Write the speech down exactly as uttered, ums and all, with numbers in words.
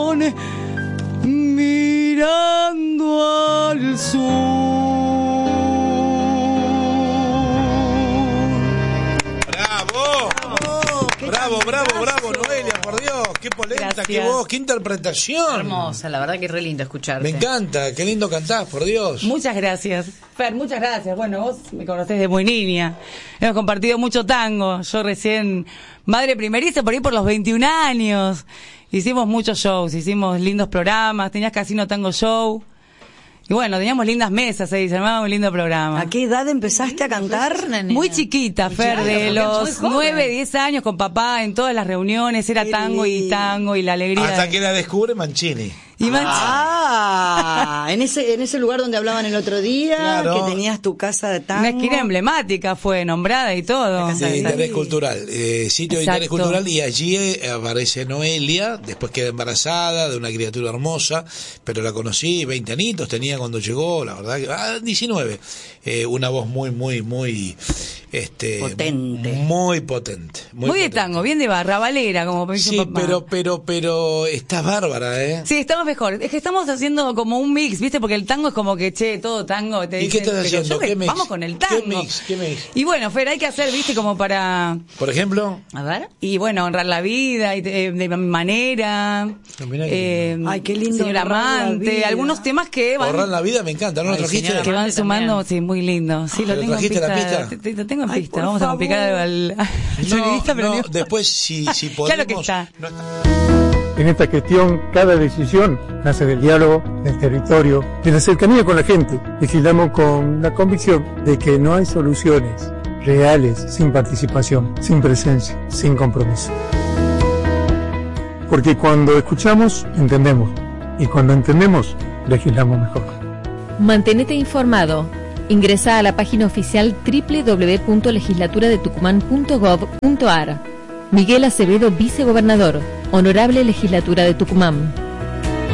corazón mirando al sur. ¡Bravo! Bravo, bravo, bravo, Noelia, por Dios, qué polenta, Gracias. qué voz, qué interpretación. Hermosa, la verdad que es re lindo escucharte. Me encanta, qué lindo cantás, por Dios. Muchas gracias, Fer, muchas gracias. Bueno, vos me conocés de muy niña. Hemos compartido mucho tango. Yo recién, madre primeriza, por ahí por los veintiún años. Hicimos muchos shows, hicimos lindos programas. Tenías Casino Tango Show. Y bueno, teníamos lindas mesas ahí, se llamaba un lindo programa. ¿A qué edad empezaste a cantar? Muy chiquita, Fer, chiquita, de porque los muy joven. nueve, diez años con papá en todas las reuniones. Era Qué tango y lindo. tango y la alegría. Hasta de- que la descubre Mancini. Y más- Ah, en ese en ese lugar donde hablaban el otro día, Claro. que tenías tu casa de tango. Una esquina emblemática fue nombrada y todo. casa De Sí. interés cultural, eh, sitio de Exacto. interés cultural, y allí eh, aparece Noelia, después queda embarazada de una criatura hermosa, pero la conocí, veinte anitos tenía cuando llegó, la verdad que, ah, diecinueve, eh, una voz muy, muy, muy, este, Potente. muy potente, muy, Muy de potente. tango, bien de barra, valera, como me dice Sí, papá. pero, pero, pero, está bárbara, eh. Sí, estamos mejor. Es que estamos haciendo como un mix, ¿viste? Porque el tango es como que, che, todo tango. Te ¿Y qué dicen, estás pero haciendo? yo me- ¿Qué mix? Vamos con el tango. ¿Qué mix? ¿Qué mix? Y bueno, Fer, hay que hacer, ¿viste? Como para... Por ejemplo, A ver. Y bueno, honrar la vida y, eh, de mi manera. Ah, mirá qué Eh, Ay, qué lindo Señor honrar la Amante. vida. Algunos temas que van... ahorrar la vida me encanta, ¿no lo Ay, trajiste? señora. que van Amante sumando, también. sí, muy lindo. Sí, lo ¿Pero tengo en trajiste la pista. pista? Te- te- Lo tengo en Ay, pista. por Vamos a favor. complicar al, al No, sonidista, pero no, no. después si, si podemos... Claro que está. no está. En esta cuestión, cada decisión nace del diálogo, del territorio, de la cercanía con la gente. Legislamos con la convicción de que no hay soluciones reales sin participación, sin presencia, sin compromiso. Porque cuando escuchamos, entendemos. Y cuando entendemos, legislamos mejor. Mantenete informado. Ingresa a la página oficial doble u doble u doble u punto legislatura de tucumán punto gov punto ar. Miguel Acevedo, vicegobernador. Honorable Legislatura de Tucumán.